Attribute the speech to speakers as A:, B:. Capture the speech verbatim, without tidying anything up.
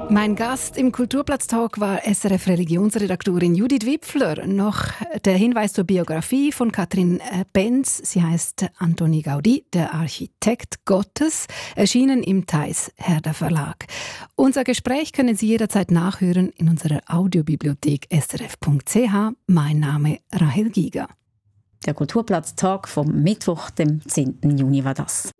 A: Mein Gast im Kulturplatz-Talk war S R F-Religionsredaktorin Judith Wipfler. Noch der Hinweis zur Biografie von Katrin Benz. Sie heißt Antoni Gaudí, der Architekt Gottes, erschienen im Theis Herder Verlag. Unser Gespräch können Sie jederzeit nachhören in unserer Audiobibliothek s r f punkt c h. Mein Name Rahel Giger.
B: Der Kulturplatz-Talk vom Mittwoch, dem zehnten Juni war das.